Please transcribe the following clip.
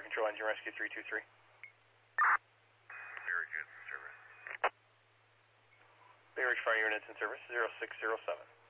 Fire Control, Engine Rescue 323. Bay Ridge units in service. Bay Ridge Fire Units in service, 0607.